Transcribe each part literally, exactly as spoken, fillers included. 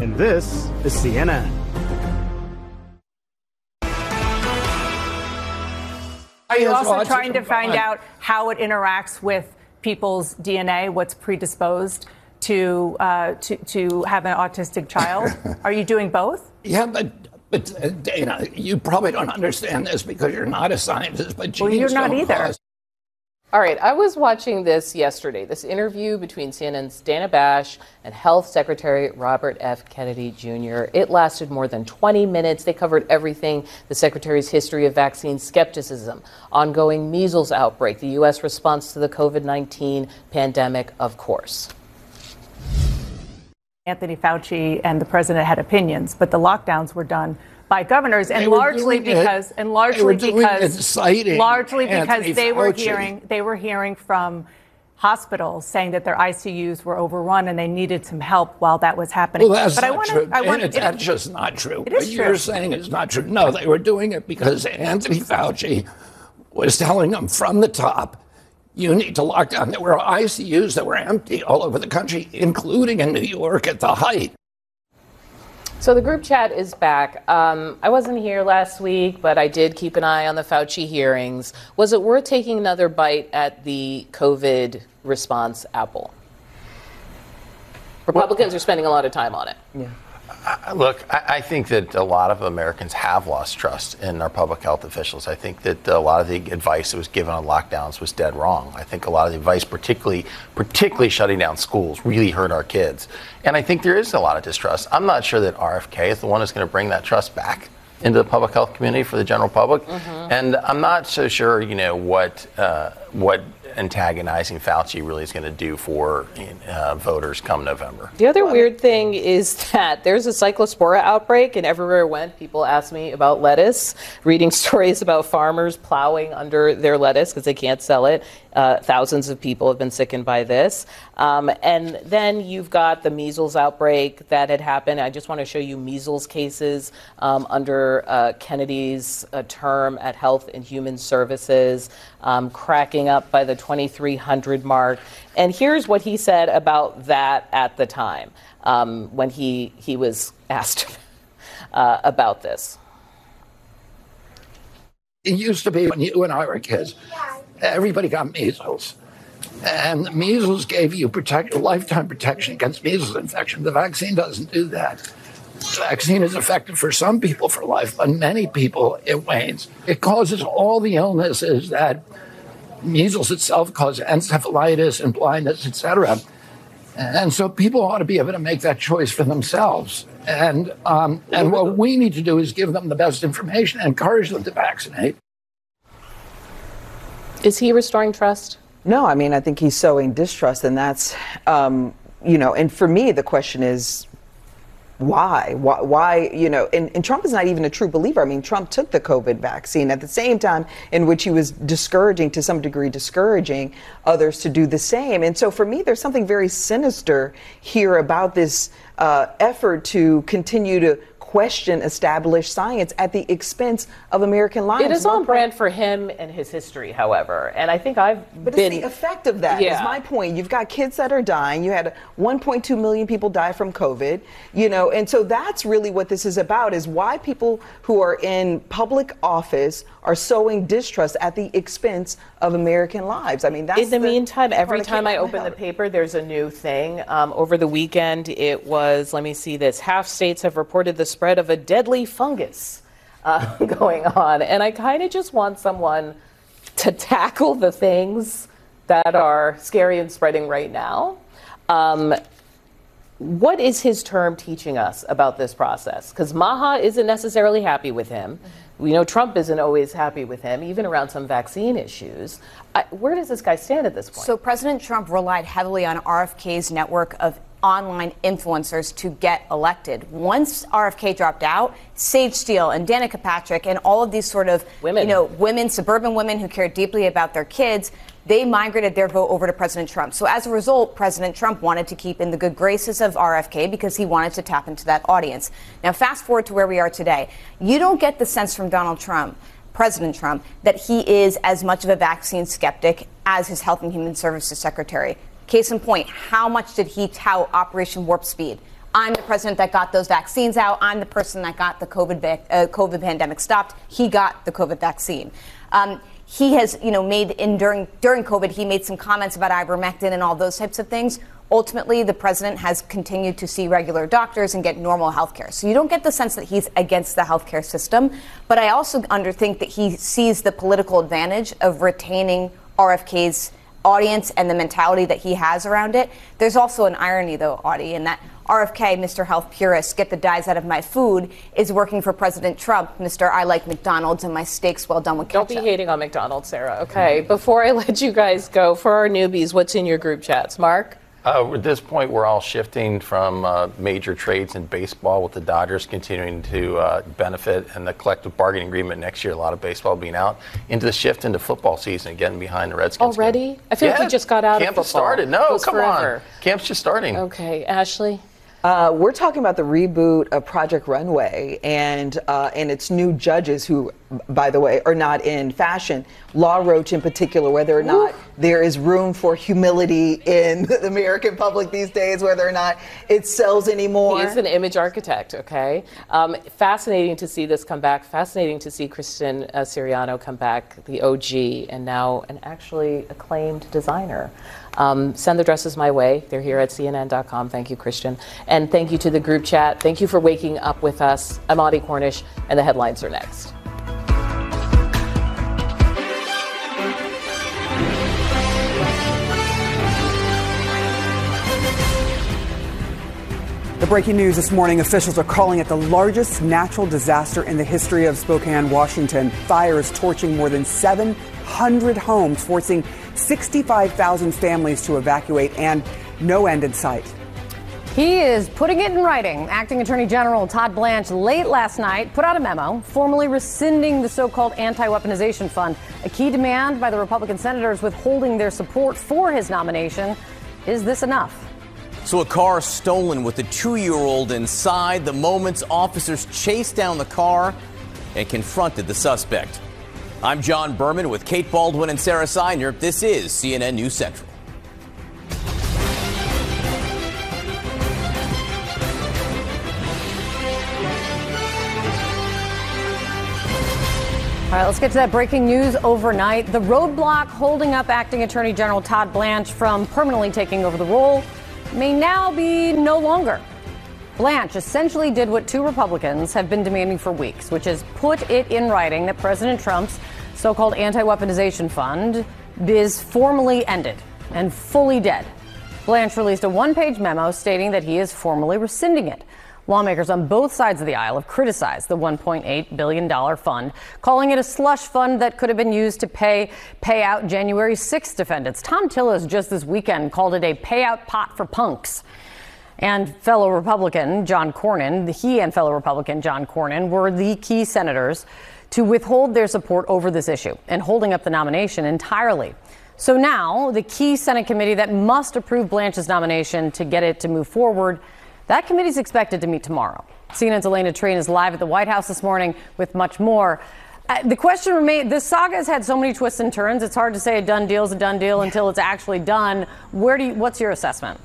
And this is C N N. Are you also trying to find out how it interacts with people's D N A, what's predisposed to uh, to to have an autistic child? Are you doing both? Yeah, but but uh, Dana, you probably don't understand this because you're not a scientist. But genes well, you're not don't either. Cause- All right, I was watching this yesterday, this interview between C N N's Dana Bash and Health Secretary Robert F. Kennedy Junior It lasted more than twenty minutes. They covered everything: the Secretary's history of vaccine skepticism, ongoing measles outbreak, the U S response to the COVID nineteen pandemic, of course. Anthony Fauci and the president had opinions, but the lockdowns were done by governors, and largely because, and largely because, largely because they were hearing, they were hearing from hospitals saying that their I C Us were overrun and they needed some help while that was happening. Well, that's but not I wanna, true. I want, and it, that's just not true. It is what true. You're saying is not true. No, they were doing it because Anthony Fauci was telling them from the top, you need to lock down. There were I C Us that were empty all over the country, including in New York at the height. So the group chat is back. Um, I wasn't here last week, but I did keep an eye on the Fauci hearings. Was it worth taking another bite at the COVID response apple? Republicans well, are spending a lot of time on it. Yeah. Uh, look, I, I think that a lot of Americans have lost trust in our public health officials. I think that a lot of the advice that was given on lockdowns was dead wrong. I think a lot of the advice, particularly particularly shutting down schools, really hurt our kids. And I think there is a lot of distrust. I'm not sure that R F K is the one who's going to bring that trust back into the public health community for the general public. Mm-hmm. And I'm not so sure, you know, what uh, what antagonizing Fauci really is going to do for uh, voters come November. The other weird thing is that there's a cyclospora outbreak, and everywhere I went, people asked me about lettuce, reading stories about farmers plowing under their lettuce because they can't sell it. Uh, thousands of people have been sickened by this. Um, and then you've got the measles outbreak that had happened. I just want to show you measles cases um, under uh, Kennedy's uh, term at Health and Human Services, um, cracking up by the twenty-three hundred mark. And here's what he said about that at the time um, when he, he was asked uh, about this. It used to be when you and I were kids, everybody got measles. And the measles gave you protect, lifetime protection against measles infection. The vaccine doesn't do that. The vaccine is effective for some people for life, but many people, it wanes. It causes all the illnesses that measles itself causes, encephalitis and blindness, et cetera. And so people ought to be able to make that choice for themselves. And um, and what we need to do is give them the best information and encourage them to vaccinate. Is he restoring trust? No, I mean, I think he's sowing distrust, and that's, um, you know, and for me, the question is, why? Why, why you know, and, and Trump is not even a true believer. I mean, Trump took the COVID vaccine at the same time in which he was discouraging, to some degree, discouraging others to do the same. And so for me, there's something very sinister here about this uh, effort to continue to question established science at the expense of American lives. It is on brand for him and his history, however. And I think I've but been... it's the effect of that yeah. is my point. You've got kids that are dying. You had one point two million people die from COVID, you know, and so that's really what this is about, is why people who are in public office are sowing distrust at the expense of American lives. I mean, that's in the, the meantime, every time I open head. the paper, there's a new thing. Um, over the weekend, it was, let me see this, half states have reported the spread of a deadly fungus uh, going on. And I kind of just want someone to tackle the things that are scary and spreading right now. Um, what is his term teaching us about this process? Because Maha isn't necessarily happy with him. We know Trump isn't always happy with him, even around some vaccine issues. I, where does this guy stand at this point? So President Trump relied heavily on R F K's network of online influencers to get elected. Once R F K dropped out, Sage Steele and Danica Patrick and all of these sort of women, you know, women, suburban women who care deeply about their kids, they migrated their vote over to President Trump. So as a result, President Trump wanted to keep in the good graces of R F K because he wanted to tap into that audience. Now, fast forward to where we are today. You don't get the sense from Donald Trump, President Trump, that he is as much of a vaccine skeptic as his Health and Human Services Secretary. Case in point, how much did he tout Operation Warp Speed? I'm the president that got those vaccines out. I'm the person that got the COVID, vac- uh, COVID pandemic stopped. He got the COVID vaccine. Um, he has, you know, made in during during COVID, he made some comments about ivermectin and all those types of things. Ultimately, the president has continued to see regular doctors and get normal health care. So you don't get the sense that he's against the healthcare system. But I also under think that he sees the political advantage of retaining R F K's audience and the mentality that he has around it. There's also an irony, though, Audie, in that R F K, Mister Health Purist, get the dyes out of my food, is working for President Trump, Mister I like McDonald's and my steaks well done with ketchup. Don't be hating on McDonald's, Sarah. Okay, before I let you guys go, for our newbies, what's in your group chats? Mark? Uh, at this point, we're all shifting from uh, major trades in baseball, with the Dodgers continuing to uh, benefit, and the collective bargaining agreement next year, a lot of baseball being out, into the shift into football season, getting behind the Redskins. Already? Game. I feel yeah, like we just got out camp of football. Camp started. No, Goes come forever. on. Camp's just starting. Okay, Ashley? Uh, we're talking about the reboot of Project Runway and uh, and its new judges, who, by the way, are not in fashion. Law Roach, in particular, whether or not Ooh. there is room for humility in the American public these days, whether or not it sells anymore. He's an image architect. Okay, um, fascinating to see this come back. Fascinating to see Kristen uh, Siriano come back, the O G, and now an actually acclaimed designer. Um, send the dresses my way. They're here at C N N dot com. Thank you, Christian. And thank you to the group chat. Thank you for waking up with us. I'm Audie Cornish, and the headlines are next. The breaking news this morning, officials are calling it the largest natural disaster in the history of Spokane, Washington. Fire is torching more than seven hundred homes, forcing sixty-five thousand families to evacuate, and no end in sight. He is putting it in writing. Acting Attorney General Todd Blanche late last night put out a memo formally rescinding the so-called anti-weaponization fund, a key demand by the Republican senators withholding their support for his nomination. Is this enough? So a car stolen with a two-year-old inside. The moments officers chased down the car and confronted the suspect. I'm John Berman with Kate Baldwin and Sarah Seiner. This is C N N News Central. All right, let's get to that breaking news overnight. The roadblock holding up Acting Attorney General Todd Blanche from permanently taking over the role may now be no longer. Blanche essentially did what two Republicans have been demanding for weeks, which is put it in writing that President Trump's so-called anti-weaponization fund is formally ended and fully dead. Blanche released a one-page memo stating that he is formally rescinding it. Lawmakers on both sides of the aisle have criticized the one point eight billion dollars fund, calling it a slush fund that could have been used to pay pay out January sixth defendants. Tom Tillis just this weekend called it a payout pot for punks. And fellow Republican John Cornyn, he and fellow Republican John Cornyn were the key senators to withhold their support over this issue and holding up the nomination entirely. So now the key Senate committee that must approve Blanche's nomination to get it to move forward, that committee is expected to meet tomorrow. C N N's Elena Train is live at the White House this morning with much more. Uh, the question remains, this saga has had so many twists and turns, it's hard to say a done deal is a done deal until it's actually done. Where do you, what's your assessment?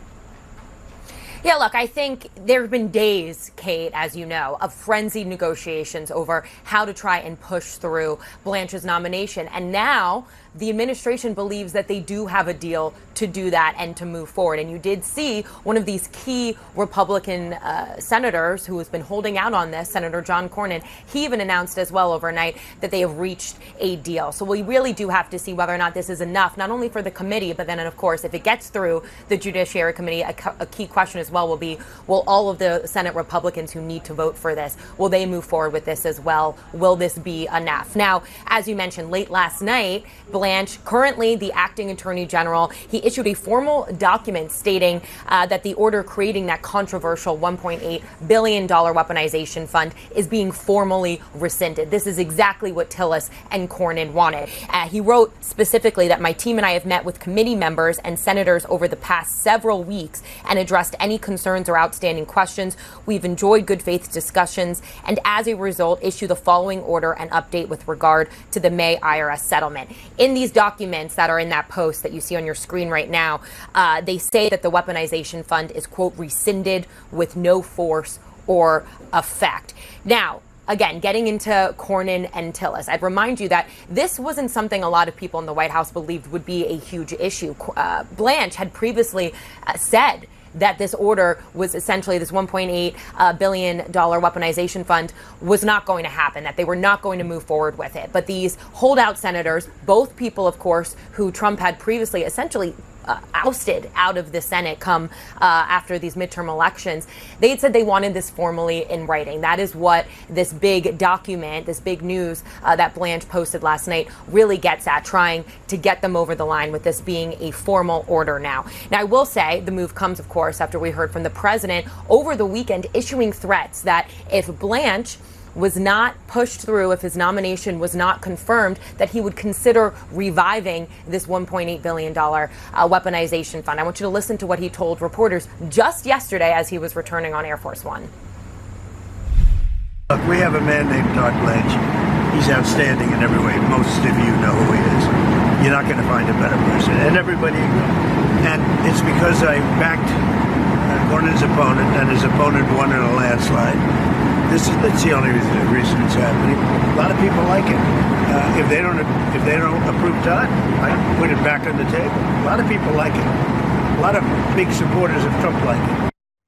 Yeah, look, I think there have been days, Kate, as you know, of frenzied negotiations over how to try and push through Blanche's nomination. And now the administration believes that they do have a deal to do that and to move forward. And you did see one of these key Republican uh, senators who has been holding out on this, Senator John Cornyn. He even announced as well overnight that they have reached a deal. So we really do have to see whether or not this is enough, not only for the committee, but then, of course, if it gets through the Judiciary Committee, a, a key question as well will be, will all of the Senate Republicans who need to vote for this, will they move forward with this as well? Will this be enough? Now, as you mentioned, late last night, Blanche, currently the acting attorney general, he issued a formal document stating uh, that the order creating that controversial one point eight billion dollars weaponization fund is being formally rescinded. This is exactly what Tillis and Cornyn wanted. Uh, he wrote specifically that my team and I have met with committee members and senators over the past several weeks and addressed any concerns or outstanding questions. We've enjoyed good faith discussions and as a result issue the following order and update with regard to the May I R S settlement. In in these documents that are in that post that you see on your screen right now, uh, they say that the weaponization fund is, quote, rescinded with no force or effect. Now, again, getting into Cornyn and Tillis, I'd remind you that this wasn't something a lot of people in the White House believed would be a huge issue. Uh, Blanche had previously uh, said that this order was essentially, this one point eight uh, billion dollars weaponization fund was not going to happen, that they were not going to move forward with it. But these holdout senators, both people, of course, who Trump had previously essentially Uh, ousted out of the Senate come uh, after these midterm elections, they had said they wanted this formally in writing. That is what this big document, this big news uh, that Blanche posted last night really gets at, trying to get them over the line with this being a formal order now. Now, I will say the move comes, of course, after we heard from the president over the weekend issuing threats that if Blanche was not pushed through, if his nomination was not confirmed, that he would consider reviving this one point eight billion dollars uh, weaponization fund. I want you to listen to what he told reporters just yesterday as he was returning on Air Force One. Look, we have a man named Todd Blanche. He's outstanding in every way. Most of you know who he is. You're not going to find a better person. And everybody, and it's because I backed uh, Cornyn's opponent, and his opponent won in a landslide. This is that's the only reason, the reason it's happening. A lot of people like it. Uh, if they don't, if they don't approve Todd, I put it back on the table. A lot of people like it. A lot of big supporters of Trump like it.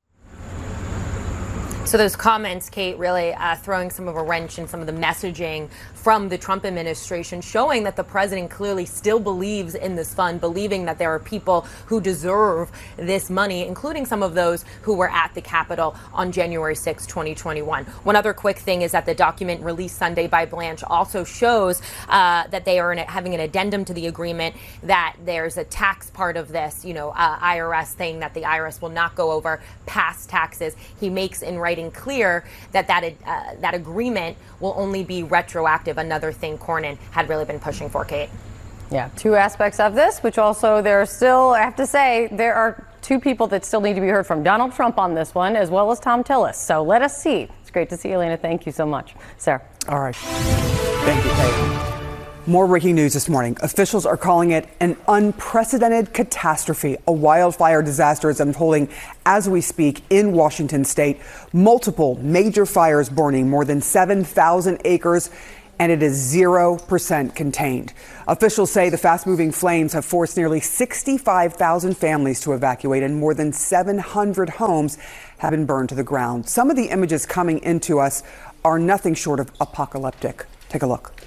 So those comments, Kate, really uh, throwing some of a wrench in some of the messaging from the Trump administration, showing that the president clearly still believes in this fund, believing that there are people who deserve this money, including some of those who were at the Capitol on January sixth, twenty twenty-one. One other quick thing is that the document released Sunday by Blanche also shows uh, that they are in a, having an addendum to the agreement, that there's a tax part of this, you know, uh, I R S thing, that the I R S will not go over past taxes. He makes in writing clear that that, uh, that agreement will only be retroactive, another thing Cornyn had really been pushing for, Kate. Yeah, two aspects of this, which also there are still, I have to say, there are two people that still need to be heard from. Donald Trump on this one, as well as Thom Tillis. So let us see. It's great to see you, Elena. Thank you so much. Sarah. All right. Thank you, Kate. More breaking news this morning. Officials are calling it an unprecedented catastrophe. A wildfire disaster is unfolding as we speak in Washington state. Multiple major fires burning, more than seven thousand acres, and it is zero percent contained. Officials say the fast-moving flames have forced nearly sixty-five thousand families to evacuate, and more than seven hundred homes have been burned to the ground. Some of the images coming into us are nothing short of apocalyptic. Take a look.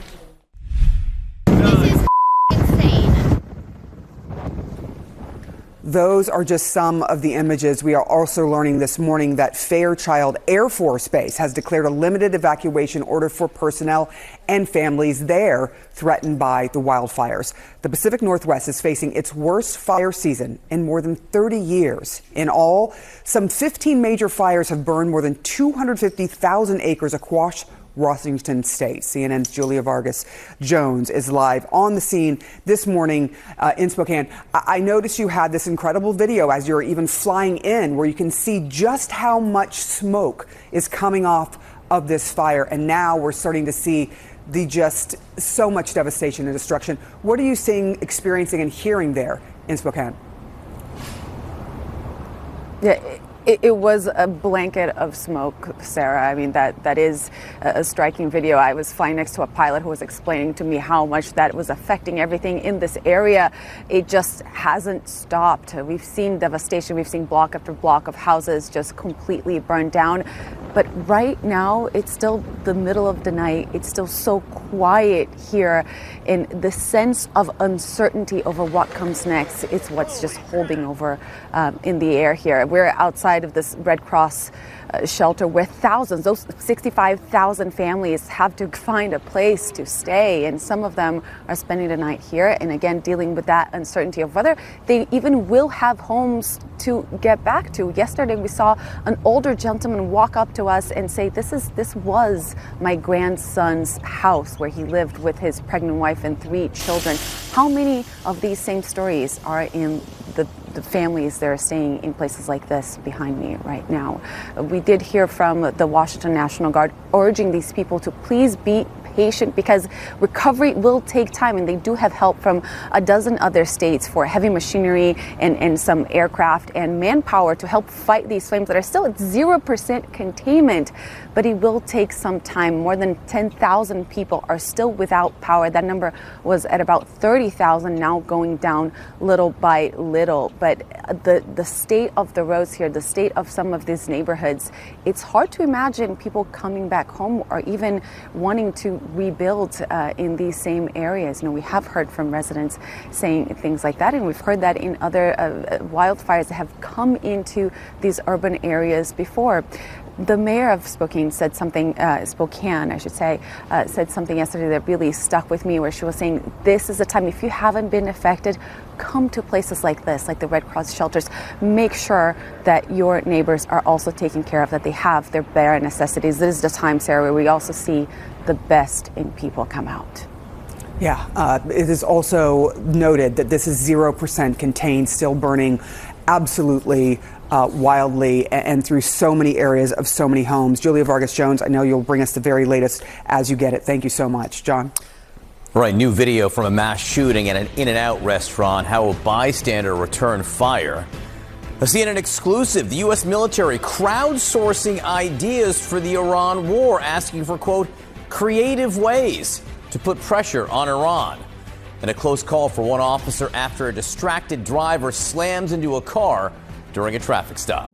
Those are just some of the images. We are also learning this morning that Fairchild Air Force Base has declared a limited evacuation order for personnel and families there threatened by the wildfires. The Pacific Northwest is facing its worst fire season in more than thirty years. In all, some fifteen major fires have burned more than two hundred fifty thousand acres across Washington state. C N N's Julia Vargas Jones is live on the scene this morning uh, in Spokane. I-, I noticed you had this incredible video as you're even flying in, where you can see just how much smoke is coming off of this fire. And now we're starting to see the just so much devastation and destruction. What are you seeing, experiencing, and hearing there in Spokane? Yeah. It, it was a blanket of smoke, Sarah. I mean, that, that is a, a striking video. I was flying next to a pilot who was explaining to me how much that was affecting everything in this area. It just hasn't stopped. We've seen devastation. We've seen block after block of houses just completely burned down. But right now, it's still the middle of the night. It's still so quiet here, and the sense of uncertainty over what comes next, it's what's just holding over um, in the air here. We're outside of this Red Cross uh, shelter where thousands, those sixty-five thousand families have to find a place to stay, and some of them are spending the night here, and again dealing with that uncertainty of whether they even will have homes to get back to. Yesterday we saw an older gentleman walk up to us and say, this is this was my grandson's house where he lived with his pregnant wife and three children. How many of these same stories are in the the families that are staying in places like this behind me right now? We did hear from the Washington National Guard urging these people to please be patient because recovery will take time, and they do have help from a dozen other states for heavy machinery and, and some aircraft and manpower to help fight these flames that are still at zero percent containment. But it will take some time. More than ten thousand people are still without power. That number was at about thirty thousand, now going down little by little. But the, the state of the roads here, the state of some of these neighborhoods, it's hard to imagine people coming back home or even wanting to rebuild uh, in these same areas. You know, we have heard from residents saying things like that, and we've heard that in other uh, wildfires that have come into these urban areas before. The mayor of Spokane said something, uh, Spokane, I should say, uh, said something yesterday that really stuck with me, where she was saying, this is the time, if you haven't been affected, come to places like this, like the Red Cross shelters. Make sure that your neighbors are also taken care of, that they have their bare necessities. This is the time, Sarah, where we also see the best in people come out. Yeah, uh, it is also noted that this is zero percent contained, still burning absolutely uh, wildly and, and through so many areas of so many homes. Julia Vargas Jones, I know you'll bring us the very latest as you get it. Thank you so much. John? Right, new video from a mass shooting at an In-N-Out restaurant, how a bystander returned fire. A C N N exclusive, the U S military crowdsourcing ideas for the Iran war, asking for, quote, creative ways to put pressure on Iran. And a close call for one officer after a distracted driver slams into a car during a traffic stop.